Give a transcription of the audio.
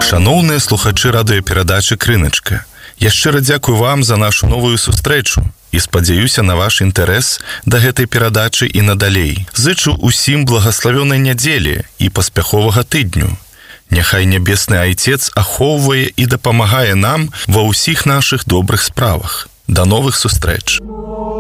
Шаноўныя слухачы радыёперадачы «Крыначка», я шчыра дзякую вам за нашу новую сустрэчу і спадзяюся на ваш інтарэс да гэтай перадачы і надалей. Зычу усім благаславёнай нядзелі і паспяховага тыдню. Няхай нябесны Айцец ахоўвае і дапамагае нам ва ўсіх нашых добрых справах. До новых сустрэч!